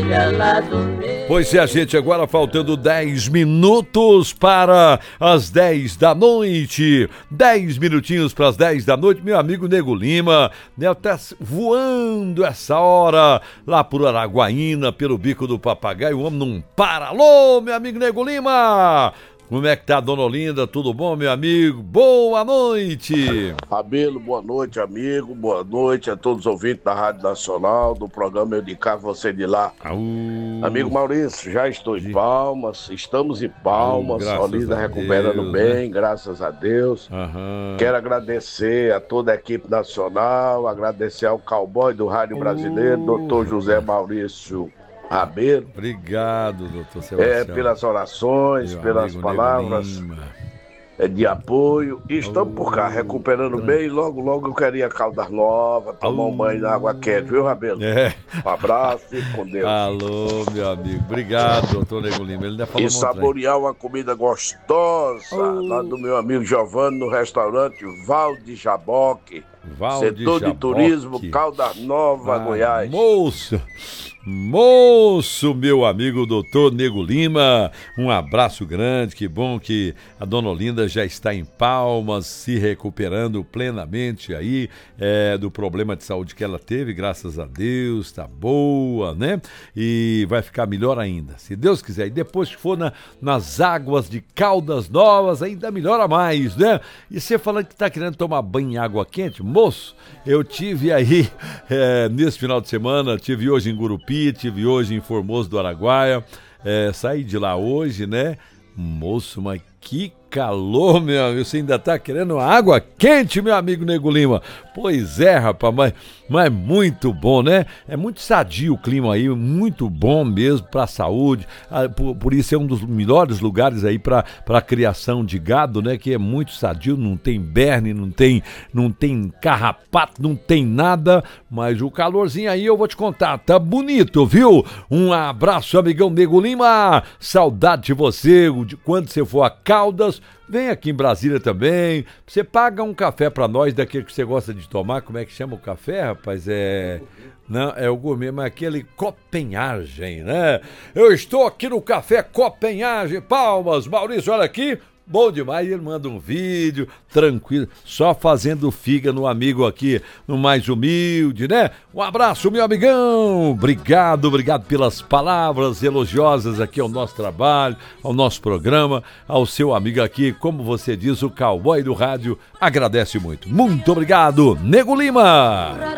Pois é, gente, agora faltando 10 minutos para as 10 da noite. 10 minutinhos para as 10 da noite, meu amigo Nego Lima, né, tá voando essa hora lá por Araguaína, pelo Bico do Papagaio, o homem não para. Alô, meu amigo Nego Lima! Como é que tá, dona Olinda? Tudo bom, meu amigo? Boa noite! Rabelo, boa noite, amigo. Boa noite a todos os ouvintes da Rádio Nacional, do programa Eu de Cá, Você de Lá. Amigo Maurício, já estou em Palmas, estamos em Palmas, Olinda recuperando bem, graças a Deus. Quero agradecer a toda a equipe nacional, agradecer ao cowboy do Rádio Brasileiro, doutor José Maurício Rabelo. Obrigado, doutor Sebastião. Pelas orações, meu pelas palavras de apoio. E estamos por cá, recuperando bem. Logo, logo eu queria Caldas Novas, tomar um banho na água quente, viu, Rabelo? Um abraço, fique com Deus. Alô, meu amigo. Obrigado, doutor Nego Lima. Ele ainda falou e saborear uma comida gostosa lá do meu amigo Giovanni no restaurante Val de Jaboque. Setor de Turismo, Caldas Novas, Goiás. Moço, meu amigo doutor Nego Lima, um abraço grande, que bom que a dona Olinda já está em Palmas, se recuperando plenamente aí do problema de saúde que ela teve, graças a Deus, tá boa, né? E vai ficar melhor ainda, se Deus quiser. E depois que for nas águas de Caldas Novas, ainda melhora mais, né? E você falando que tá querendo tomar banho em água quente, moço, eu tive aí, nesse final de semana, tive hoje em Gurupi, tive hoje em Formoso do Araguaia, saí de lá hoje, né? Moço, mas que calor, meu amigo, você ainda tá querendo uma água quente, meu amigo Nego Lima? Pois é, rapaz, mas muito bom, né? É muito sadio o clima aí, muito bom mesmo pra saúde, por isso é um dos melhores lugares aí pra criação de gado, né? Que é muito sadio, não tem berne, não tem carrapato, não tem nada, mas o calorzinho aí eu vou te contar, tá bonito, viu? Um abraço, amigão Nego Lima, saudade de você, de quando você for a Caldas, vem aqui em Brasília também, você paga um café pra nós, daquele que você gosta de tomar, como é que chama o café, rapaz? Não, é o gourmet, mas aquele Copenhagen, né? Eu estou aqui no Café Copenhagen, Palmas, Maurício, olha aqui, bom demais, ele manda um vídeo, tranquilo, só fazendo figa no amigo aqui, no mais humilde, né? Um abraço, meu amigão, obrigado pelas palavras elogiosas aqui ao nosso trabalho, ao nosso programa, ao seu amigo aqui, como você diz, o cowboy do rádio, agradece muito. Muito obrigado, Nego Lima!